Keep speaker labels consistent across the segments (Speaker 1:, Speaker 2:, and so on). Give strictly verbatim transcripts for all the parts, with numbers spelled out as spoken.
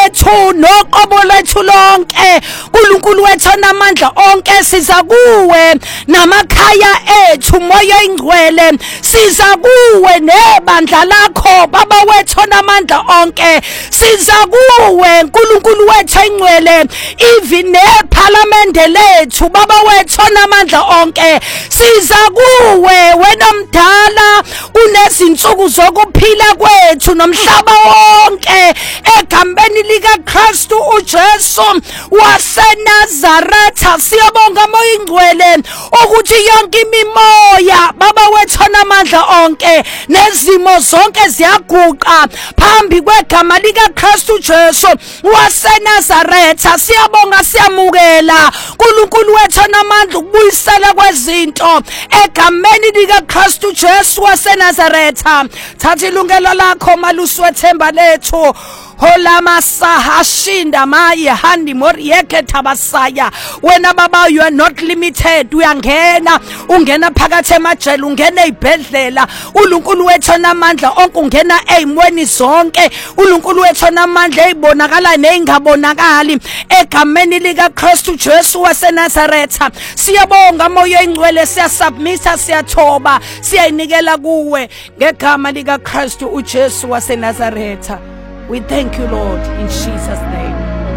Speaker 1: lethu noqobo lethu lonke. uNkulunkulu wethu onamandla onke, siza kuwe namakhaya ethu moya oyingcwele, siza kuwe nebandla lakho baba wethu onamandla onke, siza kuwe uNkulunkulu wethu oyingcwele, even neparlamente lethu baba wethu onamandla onke, siza kuwe wena mdala unezinsuku zokuphila kwethu nomhlaba wonke, egambeni lika Kristu uJesu waseNazaretha. Siyabonga moya oyingcwele ukuthi yonke imimoya baba wethu onamandla onke nezimo zonke ziyaguqa phambi kwegama lika Kristu Jesu waseNazaretha. Siyabonga, siyamukela uNkulunkulu wethu onamandla ukubuyisela kwezinto egameni lika Kristu Jesu waseNazaretha. Thatha ilungelo lakho maluswethemba lethu. Hola masaha shinda maye handi morieke tabasaya. Wena baba, you are not limited. Uyangena, ungena phakathi emajele, ungena ezibhedlela. uNkulunkulu wethu onamandla onke ungena ezimweni zonke. uNkulunkulu wethu onamandla ezibonakala nezingabonakali egameni lika Kristu Jesu waseNazaretha. Siyabonga moya oyingcwele, siyasubmita, siyathoba, siyayinikela kuwe ngegama lika Kristu uJesu waseNazaretha. We thank you, Lord, in Jesus' name.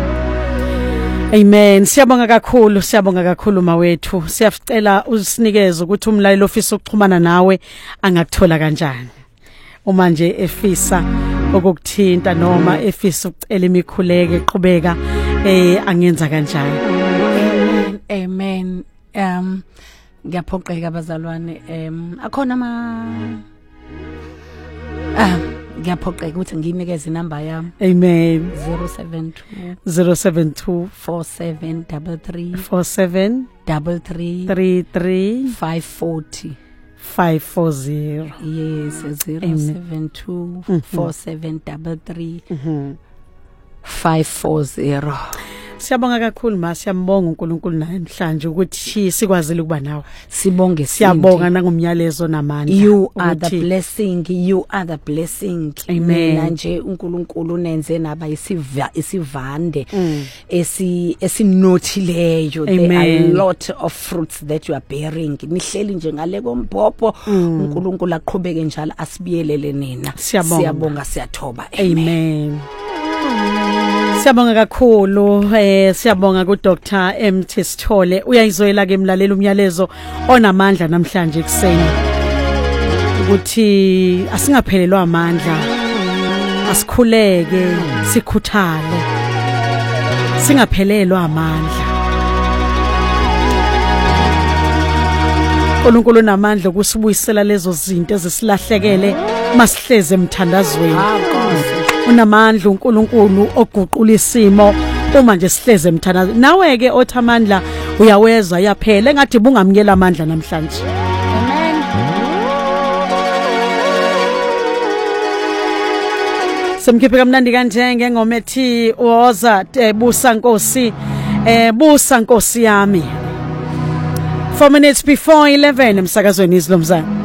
Speaker 2: Amen. Siyabonga kakhulu, siyabonga kakhulu mawethu. Siyafcela usinikeze ukuthi umlayelo ofisa ukuxhumana nawe angakuthola kanjani. Uma nje efisa ukukuthinta noma efisa ukucela imikhuleko eqhubeka eh angenza kanjani.
Speaker 1: Amen. Amen. Um ngiyaphoqeka abazalwane, um akhona ama ah ngiyaphoqeka ukuthi nginikeze inamba yami.
Speaker 2: Amen.
Speaker 1: zero seven two
Speaker 2: zero seven two
Speaker 1: four seven three three
Speaker 2: four seven
Speaker 1: three three
Speaker 2: three three
Speaker 1: five four zero
Speaker 2: five four zero.
Speaker 1: Yes, zero seven two four seven three three five four zero.
Speaker 2: Siyabonga kakhulu ma, siyambonga uNkulunkulu namhlanje ukuthi sikwazile ukuba nawe.
Speaker 1: Sibonge,
Speaker 2: siyabonga nangomyalezo namandla.
Speaker 1: You are the blessing, you are the blessing.
Speaker 2: Amen.
Speaker 1: Nanje uNkulunkulu nenze naba isiva isivande esi esinothileyo. There are a lot of fruits that you are bearing. Nihleli nje ngale komphopho, uNkulunkulu aqhubeke njalo asibiyelele nina. Siyabonga, siyathoba.
Speaker 2: Amen. Siyabonga kakhulu, eh siyabonga ku Doctor M T Sithole. Uyayizoyela ke mlalela umyalezo onamandla namhlanje ekseni ukuthi asingaphelelwa amandla, asikhuleke, sikhuthale, singaphelelwa amandla. uNkulunkulu namandla kusibuyisela lezo zinto ezisilahlekele masihleze emthandazweni. Unamandla uNkulunkulu oguqula isimo uma nje sihleze emthandazweni. Nawe ke othi amandla uyaweza yaphela engathi bungamnyela amandla namhlanje.
Speaker 1: Amen.
Speaker 2: Semkhiphe kamnandi kanje ngengoma ethi woza busa Nkosi, eh busa Nkosi yami. four minutes before eleven emsakazweni izilomzana.